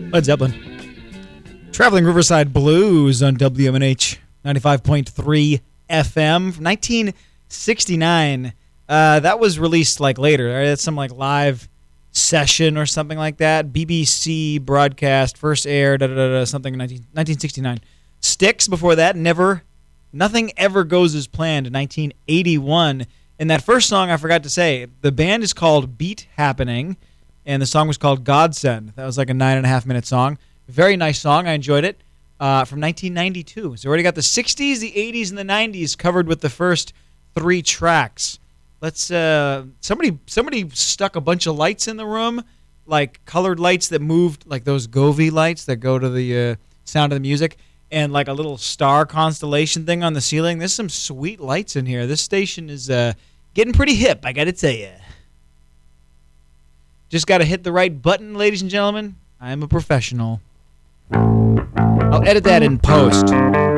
Led Zeppelin. Traveling Riverside Blues on WMNH 95.3 FM from 1969. That was released like later. Right? That's some like live session or something like that. BBC broadcast, first aired, something in 1969. Styx before that, Nothing Ever Goes as Planned in 1981. And that first song, I forgot to say, the band is called Beat Happening, and the song was called Godsend. That was like a 9.5-minute song. Very nice song. I enjoyed it. From 1992. So we already got the 60s, the 80s, and the 90s covered with the first 3 tracks. Let's somebody stuck a bunch of lights in the room, like colored lights that moved, like those Govee lights that go to the sound of the music, and like a little star constellation thing on the ceiling. There's some sweet lights in here. This station is getting pretty hip, I got to tell you. Just got to hit the right button, ladies and gentlemen. I am a professional. I'll edit that in post.